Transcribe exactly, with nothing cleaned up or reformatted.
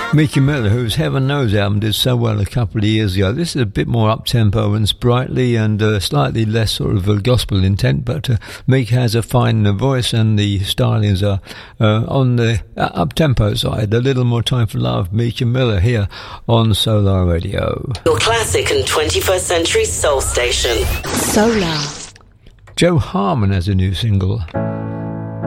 Meeky Miller, whose Heaven Knows album did so well a couple of years ago. This is a bit more up-tempo and sprightly and uh, slightly less sort of uh, gospel intent, but uh, Meek has a fine uh, voice and the stylings are uh, on the uh, up-tempo side. A little more time for love. Meeky Miller here on Solar Radio. Your classic and twenty-first century soul station. Solar. Joe Harmon has a new single.